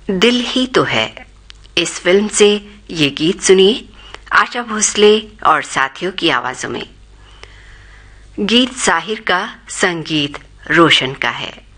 दिल ही तो है। इस फिल्म से ये गीत सुनिए आशा भोसले और साथियों की आवाजों में। गीत साहिर का, संगीत रोशन का है।